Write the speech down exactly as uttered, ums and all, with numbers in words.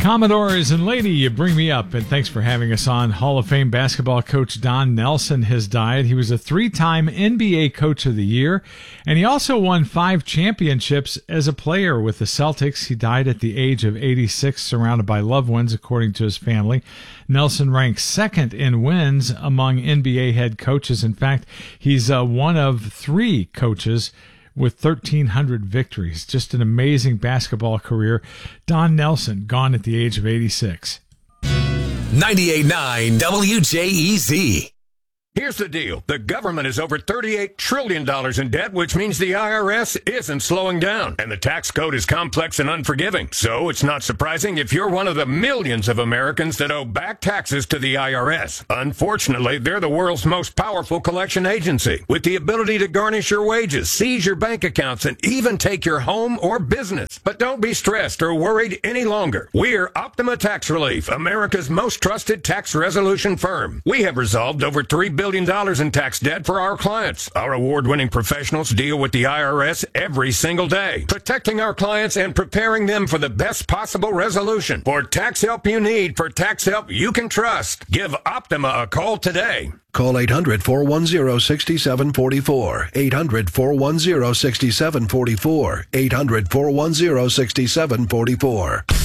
Commodores and Lady, you bring me up, and thanks for having us on. Hall of Fame basketball coach Don Nelson has died. He was a three-time N B A Coach of the Year, and he also won five championships as a player with the Celtics. He died at the age of eighty-six, surrounded by loved ones, according to his family. Nelson ranks second in wins among N B A head coaches. In fact, he's uh, one of three coaches with thirteen hundred victories. Just an amazing basketball career. Don Nelson, gone at the age of eighty-six. ninety-eight point nine W J E Z. Here's the deal. The government is over thirty-eight trillion dollars in debt, which means the I R S isn't slowing down. And the tax code is complex and unforgiving. So it's not surprising if you're one of the millions of Americans that owe back taxes to the I R S. Unfortunately, they're the world's most powerful collection agency, with the ability to garnish your wages, seize your bank accounts, and even take your home or business. But don't be stressed or worried any longer. We're Optima Tax Relief, America's most trusted tax resolution firm. We have resolved over three billion dollars in tax debt for our clients. Our award-winning professionals deal with the I R S every single day, protecting our clients and preparing them for the best possible resolution. For tax help you need, for tax help you can trust, give Optima a call today. Call eight hundred, four one zero, six seven four four. eight hundred, four one zero, six seven four four. eight hundred, four one zero, six seven four four.